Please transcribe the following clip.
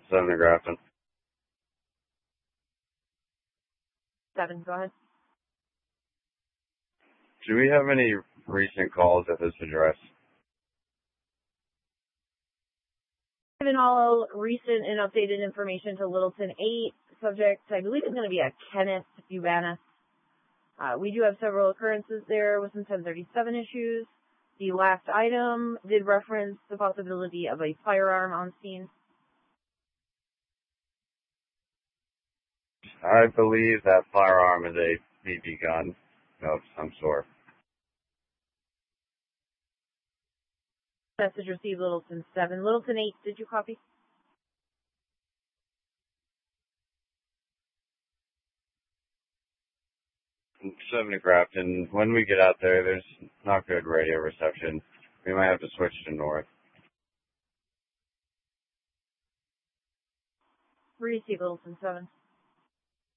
7 to Grafton. 7, go ahead. Do we have any recent calls at this address? Given all recent and updated information to Littleton 8, subject, I believe it's going to be a Kenneth Ubanis. We do have several occurrences there with some 1037 issues. The last item did reference the possibility of a firearm on scene. I believe that firearm is a BB gun of some sort. Message received, Littleton 7. Littleton 8, did you copy? I'm 7 to Grafton. When we get out there, there's not good radio reception. We might have to switch to north. Receive, Littleton 7.